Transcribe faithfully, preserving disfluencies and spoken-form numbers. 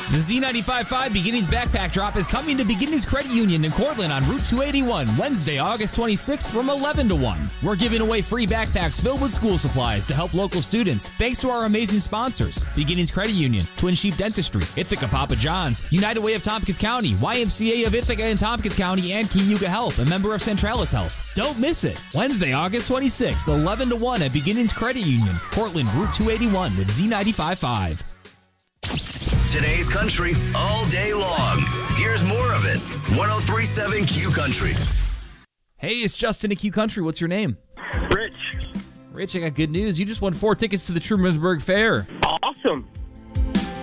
The Z ninety-five point five Beginnings Backpack Drop is coming to Beginnings Credit Union in Cortland on Route two eighty-one, Wednesday, August twenty-sixth from eleven to one. We're giving away free backpacks filled with school supplies to help local students, thanks to our amazing sponsors: Beginnings Credit Union, Twin Sheep Dentistry, Ithaca Papa John's, United Way of Tompkins County, Y M C A of Ithaca and Tompkins County, and Cayuga Health, a member of Centralis Health. Don't miss it. Wednesday, August twenty-sixth, eleven to one at Beginnings Credit Union, Cortland, Route two eighty-one with Z ninety-five point five. Today's country all day long. Here's more of it. one oh three point seven Q Country. Hey, it's Justin at Q Country. What's your name? Rich. Rich, I got good news. You just won four tickets to the Trumansburg Fair. Awesome.